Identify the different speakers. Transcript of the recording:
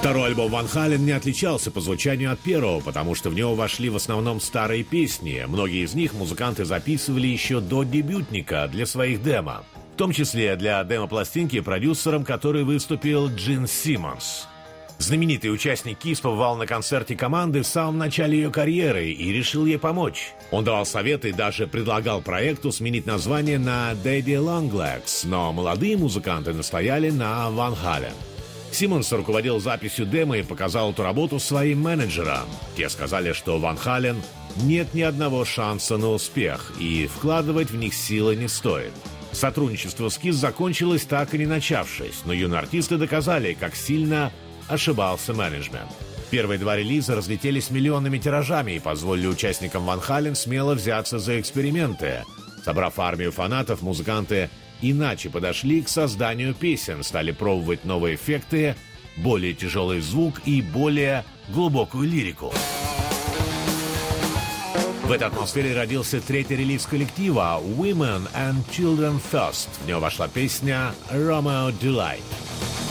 Speaker 1: Второй альбом Ван Хален не отличался по звучанию от первого, потому что в него вошли в основном старые песни. Многие из них музыканты записывали еще до дебютника для своих демо. В том числе для демо-пластинки, продюсером которой выступил Джин Симмонс. Знаменитый участник KISS побывал на концерте команды в самом начале ее карьеры и решил ей помочь. Он давал советы и даже предлагал проекту сменить название на Daddy Long Legs, но молодые музыканты настояли на Ван Хален. Симмонс руководил записью демо и показал эту работу своим менеджерам. Те сказали, что Ван Хален нет ни одного шанса на успех, и вкладывать в них силы не стоит. Сотрудничество с KISS закончилось, так и не начавшись, но юные артисты доказали, как сильно ошибался менеджмент. Первые два релиза разлетелись миллионными тиражами и позволили участникам Ван Хален смело взяться за эксперименты. Собрав армию фанатов, музыканты иначе подошли к созданию песен, стали пробовать новые эффекты, более тяжелый звук и более глубокую лирику. В этой атмосфере родился третий релиз коллектива «Women and Children First». В него вошла песня «Romeo Delight».